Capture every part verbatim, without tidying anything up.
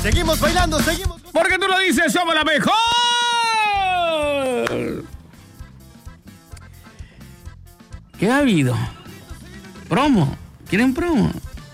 Seguimos bailando, seguimos. Porque tú lo dices, somos la mejor. ¿Qué ha habido? ¿Promo? ¿Quieren promo?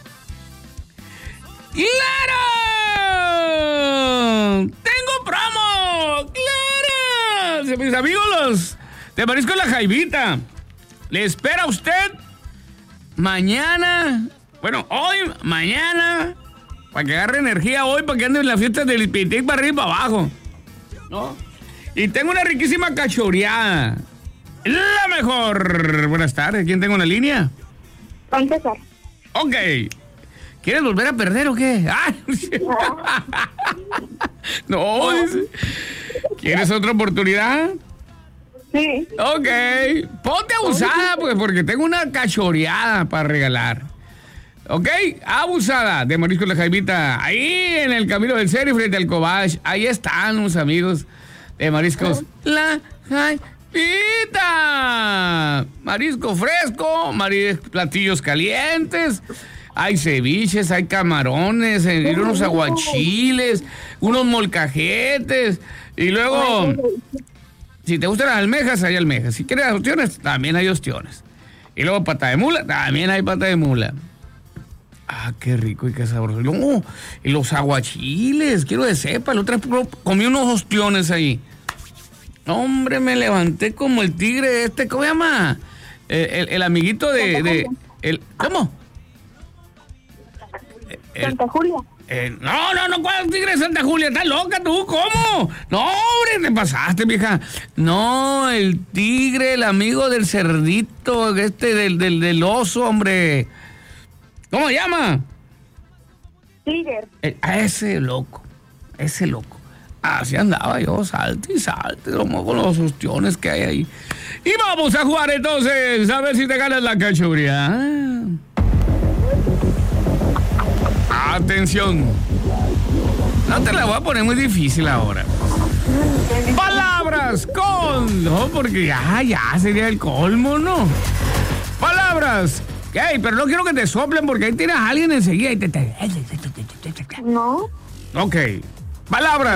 ¡Claro! ¡Tengo promo! ¡Claro! Mis amigos los de Mariscos La Jaivita. Le espera a usted mañana. Bueno, hoy, mañana. Para que agarre energía hoy, para que ande en la fiesta del Pitic para arriba y para abajo. ¿No? Y tengo una riquísima cachoreada. La mejor. Buenas tardes. ¿Quién tengo en la línea? Con César. Ok. ¿Quieres volver a perder o qué? ¡Ay! No, dice. ¿Quieres otra oportunidad? Sí. Ok. Ponte abusada, pues, porque tengo una cachoreada para regalar. Ok, abusada de Mariscos La Jaivita. Ahí en el Camino del Serio, frente al Cobach. Ahí están los amigos de Mariscos La Jaivita. Marisco fresco, maris, platillos calientes. Hay ceviches, hay camarones, hay unos aguachiles, unos molcajetes. Y luego, si te gustan las almejas, hay almejas. Si quieres ostiones, también hay ostiones. Y luego pata de mula, también hay pata de mula. Ah, qué rico y qué sabroso. No, y los aguachiles, quiero que sepa. La otra vez comí unos ostiones ahí. Hombre, me levanté como el tigre este, ¿cómo se llama? El, el, el amiguito de, de el, ¿cómo? El, Santa Julia. Eh, no, no, no, ¿cuál tigre de Santa Julia? ¿Estás loca tú? ¿Cómo? No, hombre, te pasaste, vieja. No, el tigre, el amigo del cerdito, este, del, del, del oso, hombre. ¿Cómo se llama? Tiger. Eh, a ese loco, ese loco. Así andaba yo, salte y salte, como con los ostiones que hay ahí. Y vamos a jugar entonces, a ver si te ganas la cachoría. Atención. No te la voy a poner muy difícil ahora. Palabras con... No, porque ya, ya sería el colmo, ¿no? Palabras. Hey, pero no quiero que te soplen porque ahí tienes a alguien enseguida y te... No. Ok. Palabras.